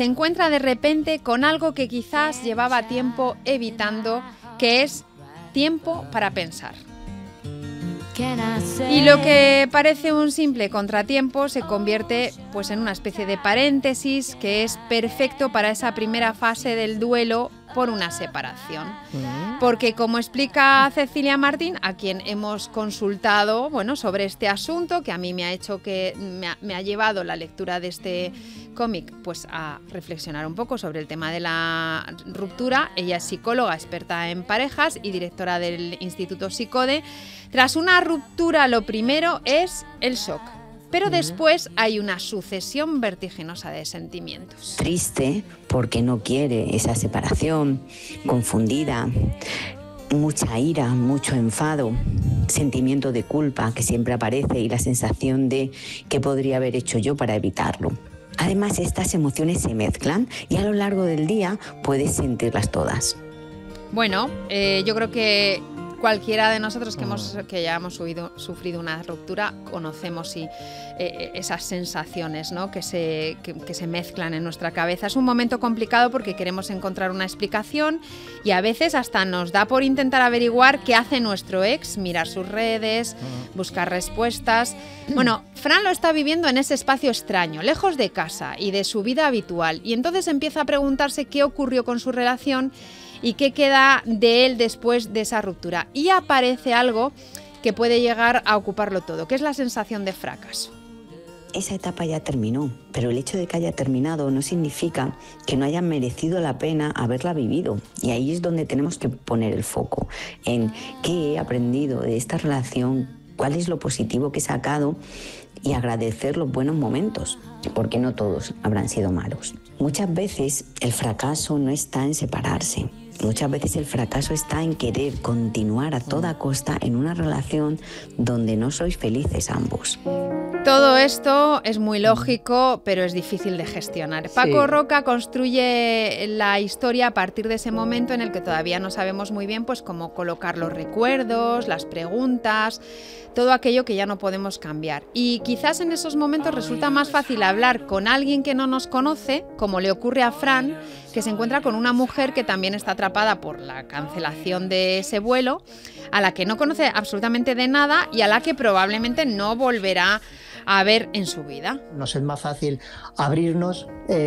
se encuentra de repente con algo que quizás llevaba tiempo evitando, que es tiempo para pensar. Y lo que parece un simple contratiempo se convierte pues en una especie de paréntesis que es perfecto para esa primera fase del duelo por una separación. Porque, como explica Cecilia Martín, a quien hemos consultado sobre este asunto, que a mí me ha llevado la lectura de este cómic pues a reflexionar un poco sobre el tema de la ruptura. Ella es psicóloga experta en parejas y directora del Instituto Psicode. Tras una ruptura, lo primero es el shock. Pero después hay una sucesión vertiginosa de sentimientos. Triste porque no quiere esa separación, confundida, mucha ira, mucho enfado, sentimiento de culpa que siempre aparece y la sensación de qué podría haber hecho yo para evitarlo. Además, estas emociones se mezclan y a lo largo del día puedes sentirlas todas. Bueno, yo creo que cualquiera de nosotros que ya hemos sufrido una ruptura conocemos esas sensaciones, ¿no? que se mezclan en nuestra cabeza. Es un momento complicado porque queremos encontrar una explicación y a veces hasta nos da por intentar averiguar qué hace nuestro ex, mirar sus redes, buscar respuestas. Bueno, Fran lo está viviendo en ese espacio extraño, lejos de casa y de su vida habitual, y entonces empieza a preguntarse qué ocurrió con su relación y qué queda de él después de esa ruptura. Y aparece algo que puede llegar a ocuparlo todo, que es la sensación de fracaso. Esa etapa ya terminó, pero el hecho de que haya terminado no significa que no haya merecido la pena haberla vivido. Y ahí es donde tenemos que poner el foco, en qué he aprendido de esta relación, cuál es lo positivo que he sacado y agradecer los buenos momentos, porque no todos habrán sido malos. Muchas veces el fracaso no está en separarse. Muchas veces el fracaso está en querer continuar a toda costa en una relación donde no sois felices ambos. Todo esto es muy lógico, pero es difícil de gestionar. Paco Roca construye la historia a partir de ese momento en el que todavía no sabemos muy bien pues cómo colocar los recuerdos, las preguntas, todo aquello que ya no podemos cambiar. Y quizás en esos momentos resulta más fácil hablar con alguien que no nos conoce, como le ocurre a Fran, que se encuentra con una mujer que también está atrapada por la cancelación de ese vuelo, a la que no conoce absolutamente de nada y a la que probablemente no volverá a ver en su vida. Nos es más fácil abrirnos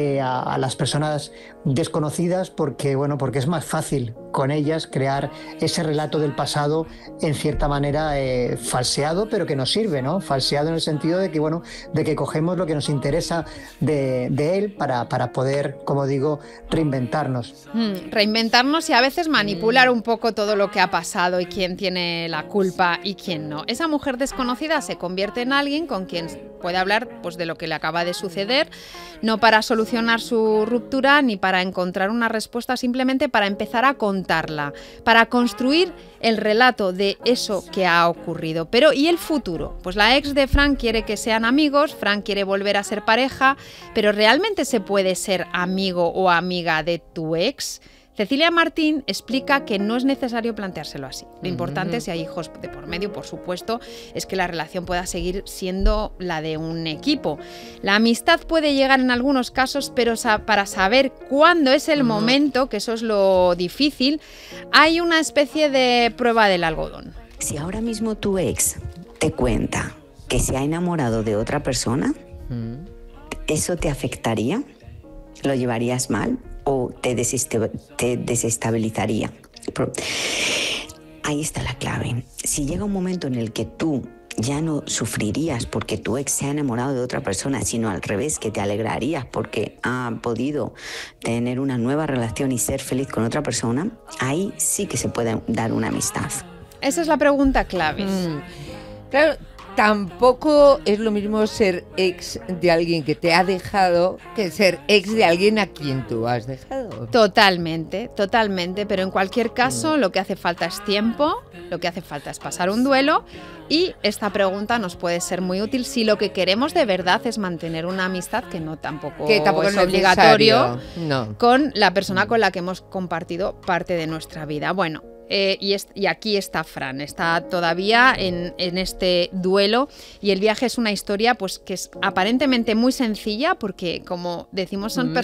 a las personas desconocidas porque es más fácil con ellas crear ese relato del pasado en cierta manera falseado, pero que nos sirve, ¿no? Falseado en el sentido de que, de que cogemos lo que nos interesa de él para poder, como digo, reinventarnos. Reinventarnos y a veces manipular un poco todo lo que ha pasado y quién tiene la culpa y quién no. Esa mujer desconocida se convierte en alguien con quien puede hablar pues, de lo que le acaba de suceder, no para solucionar su ruptura ni para encontrar una respuesta, simplemente para empezar a contarla, para construir el relato de eso que ha ocurrido. Pero ¿y el futuro? Pues la ex de Fran quiere que sean amigos, Fran quiere volver a ser pareja, pero ¿realmente se puede ser amigo o amiga de tu ex? Cecilia Martín explica que no es necesario planteárselo así. Lo importante, si hay hijos de por medio, por supuesto, es que la relación pueda seguir siendo la de un equipo. La amistad puede llegar en algunos casos, pero para saber cuándo es el momento, que eso es lo difícil, hay una especie de prueba del algodón. Si ahora mismo tu ex te cuenta que se ha enamorado de otra persona, ¿eso te afectaría? ¿Lo llevarías mal? ¿O te desestabilizaría? Ahí está la clave. Si llega un momento en el que tú ya no sufrirías porque tu ex se ha enamorado de otra persona, sino al revés, que te alegrarías porque ha podido tener una nueva relación y ser feliz con otra persona, ahí sí que se puede dar una amistad. Esa es la pregunta clave. Claro, tampoco es lo mismo ser ex de alguien que te ha dejado que ser ex de alguien a quien tú has dejado. Totalmente, pero en cualquier caso lo que hace falta es tiempo, lo que hace falta es pasar un duelo y esta pregunta nos puede ser muy útil si lo que queremos de verdad es mantener una amistad que tampoco es obligatorio con la persona con la que hemos compartido parte de nuestra vida. Bueno, y aquí está Fran, está todavía en este duelo y el viaje es una historia pues que es aparentemente muy sencilla porque, como decimos, son